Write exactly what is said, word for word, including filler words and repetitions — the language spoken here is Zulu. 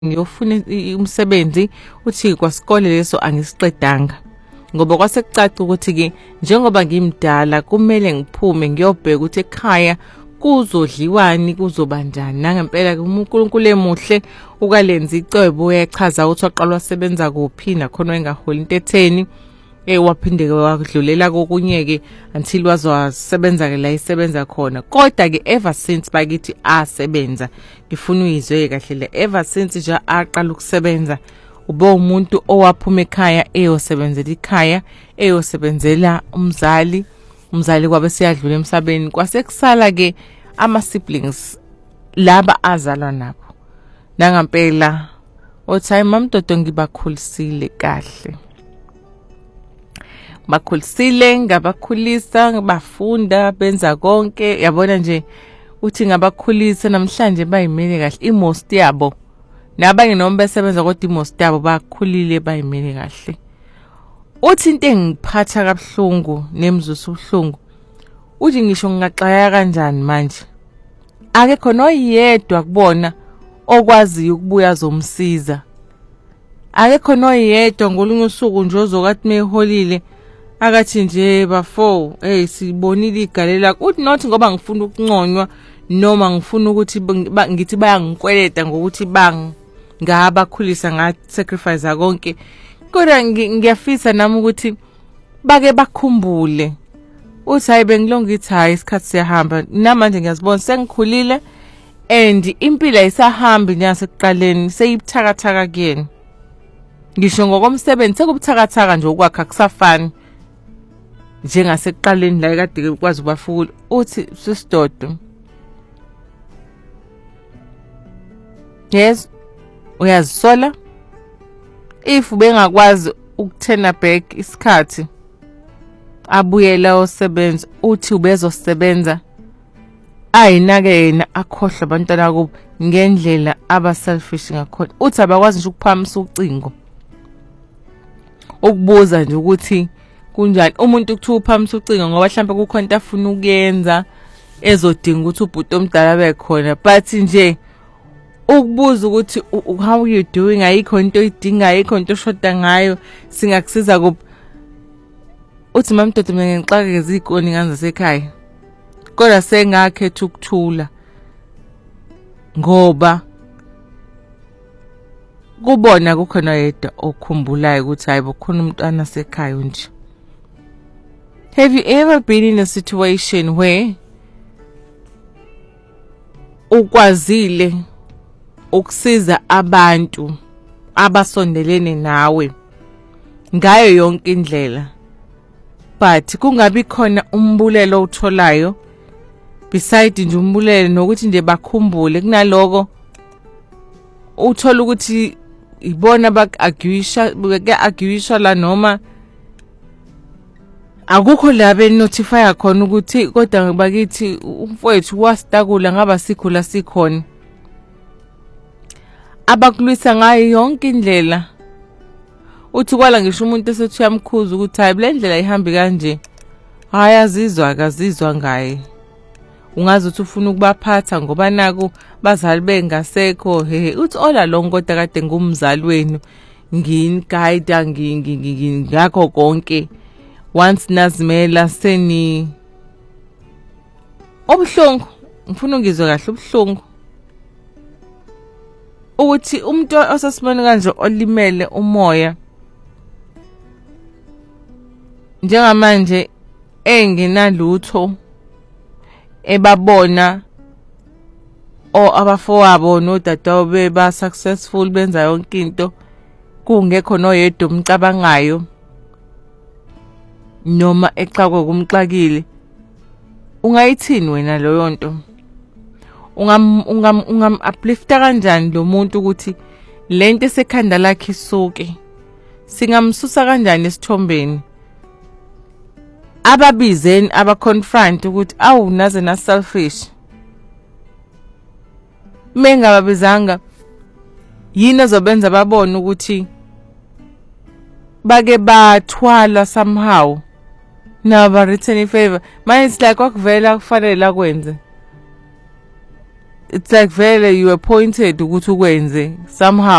ngiyofuna umsebenzi uthi kwasikole leso angisiqedanga ngoba kwasekucaca ukuthi ke njengoba ngimdala kumele ngiphume ngiyobheka ukuthi ekhaya kuzodliwani kuzobanjani nangempela ke uNkulunkulu emuhle ukalenza icebo uyachaza ukuthi waqala wasebenza kuphi nakhona engaholi into etheni eh waphinde wadlulela kokunye ke until wazosebenza ke la isebenza khona kodwa ke ever since bakithi asebenza ngifuna uyizwe kahle le ever since nje aqala ukusebenza ube umuntu owaphuma ekhaya eyosebenzela ikhaya eyosebenzela umzali umzali kwabe siyadlula emsabeni kwasekusala ke ama siblings laba azalwa nabo nangempela othi hayi mamdodo ngibakhulisile kahle bakhulisile ngabakhulisa ngabafunda benza konke yabona nje uthi ngabakhulisa namhlanje bayimele kahle imost yabo nabanye noma besebenza kodwa imost yabo bakhulile bayimele kahle uthi into engiphatha kabuhlungu nemzuzu uhlungu uthi ngisho ngingaxaya kanjani manje akekho noyedwa kubona okwazi ukubuya zomsiza akekho noyedwa ngolunye usuku nje ozokathi meholile akathi nje bafo hey sibonile igalela uthi not ngoba ngifuna ukunconywa noma ngifuna ukuthi ngithi bayangikweleta ngokuthi bang ngabakhulisa nga sacrifice konke kodwa ngiyafisa nami ukuthi bake bakhumbule uthi hayi bengilongithi hayi isikhathi siyahamba namanje ngiyazibona sengikhulile and impilo ayisahambi njengasekuqaleni seyibuthakathaka kuyena ngisho ngokomsebenzi sekubuthakathaka nje okwakha kusafani njengasekuqaleni la kade ukwazi ubafula uthi sisidodo yes uyazisola if bengakwazi ukuthena back isikhathi abuyela osebenza uthi ubezosebenza ayinake yena akhohlwa abantwana kubo ngendlela aba selfish ngakhona uthi abakwazi nje ukuphamisa ucingo ukubuza nje ukuthi kunjani umuntu ukuthiwa uphamisa ucingo ngoba mhlawumbe kukhona into afuna ukuyenza ezodinga ukuthi ubhuti omdala bekhona but nje ukubuza ukuthi how you doing ayikho into oyidinga ayikho into oshoda ngayo singakusiza kuphi uthi mamdodo mina ngixakeke ikoni ngane zasekhaya kodwa sengakhetha ukuthula ngoba kubona kukhona yedwa okhumbulayo ukuthi hayi bokhona umntwana sekhaya nje. Have you ever been in a situation where ukwazile ukusiza abantu abasondelene nawe ngayo yonke indlela but kungabi khona umbulelo utholayo beside nje umbulelo nokuthi nje bakhumbule kunaloko uthola ukuthi ibona bak-arguisha baka-arguisha la noma akukho la be notify khona ukuthi kodwa bakithi umfowethu wastakula ngaba sikhula sikhona abakulwisa ngayo yonke indlela uthi kwala ngisho umuntu esethi uyamkhuza ukuthi hayi le ndlela ihambi kanje hayi azizwa akazizwa ngaye ungazi ukuthi ufuna ukubaphatha ngoba naku bazali bengasekho hehe uthi ola lonke kodwa kade ngumzali wenu ngini guide ngingakho konke once nazimela seni obuhlungu ngifuna ungizwe kahle obuhlungu ukuthi umuntu osasimane kanje olimele umoya njengamanje engenalutho ebabona o abafowabo nodadewabo beba successful benza yonke into kungekho noyedwa umcabangayo noma exakwe kumxakile ungayithini wena leyo nto ungam ungam ungam uplifta kanjani lo muntu ukuthi lento esekhanda lakhe isuke singamsusa kanjani esithombeni ababizeni abaconfront ukuthi awu naze na selfish mengababizanga yini azobenza babone ukuthi bake bathwala somehow naba return favor manje it's like wakuvela kufanele akwenze it's like vele you appointed ukuthi ukwenze somehow